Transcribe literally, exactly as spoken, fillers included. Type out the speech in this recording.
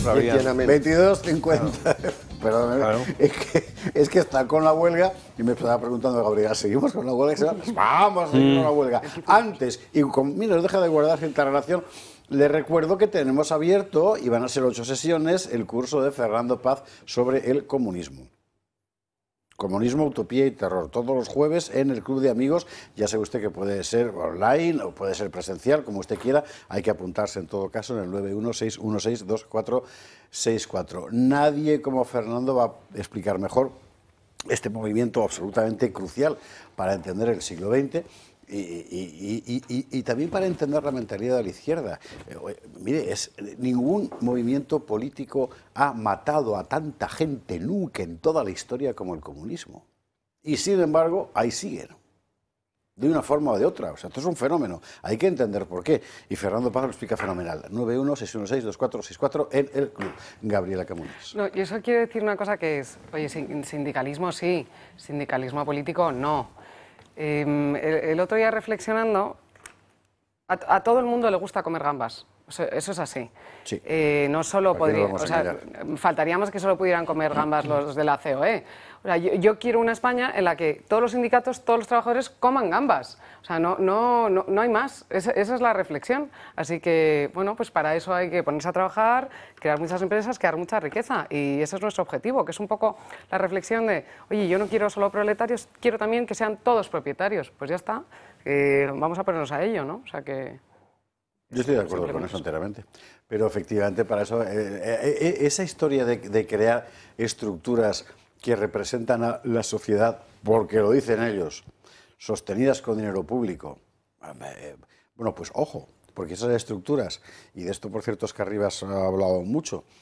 veintidós cincuenta. Claro. Perdón, claro. es, que, es que está con la huelga y me estaba preguntando Gabriel, ¿seguimos con la huelga? Pues vamos a seguir mm. con la huelga. Antes, y con, mira, deja de guardar cierta relación, les recuerdo que tenemos abierto, y van a ser ocho sesiones, el curso de Fernando Paz sobre el comunismo. Comunismo, utopía y terror, todos los jueves en el Club de Amigos. Ya sabe usted que puede ser online o puede ser presencial, como usted quiera. Hay que apuntarse en todo caso en el nueve uno seis uno seis dos cuatro seis cuatro. Nadie como Fernando va a explicar mejor este movimiento absolutamente crucial para entender el siglo veinte. Y, y, y, y, y también para entender la mentalidad de la izquierda. Eh, mire, es, ningún movimiento político ha matado a tanta gente nunca en toda la historia como el comunismo. Y sin embargo, ahí siguen. De una forma o de otra. O sea, esto es un fenómeno. Hay que entender por qué. Y Fernando Paz lo explica fenomenal. nueve uno seis uno seis dos cuatro seis cuatro en el Club. Gabriela Camuñas. No, y eso quiere decir una cosa que es, oye, sindicalismo sí, sindicalismo político no. Eh, el, el otro día reflexionando, a, a todo el mundo le gusta comer gambas, eso, eso es así. Sí. Eh, no solo podría, o sea, faltaría más que solo pudieran comer gambas los de la C O E. O sea, yo, yo quiero una España en la que todos los sindicatos, todos los trabajadores coman gambas. O sea, no, no, no, no hay más. Esa, esa es la reflexión. Así que, bueno, pues para eso hay que ponerse a trabajar, crear muchas empresas, crear mucha riqueza. Y ese es nuestro objetivo, que es un poco la reflexión de, oye, yo no quiero solo proletarios, quiero también que sean todos propietarios. Pues ya está, eh, vamos a ponernos a ello, ¿no? O sea que... Yo estoy de acuerdo con eso enteramente. Pero efectivamente, para eso, eh, eh, esa historia de, de crear estructuras que representan a la sociedad, porque lo dicen ellos, sostenidas con dinero público, eh, bueno, pues ojo, porque esas estructuras, y de esto por cierto es que Arribas ha hablado mucho,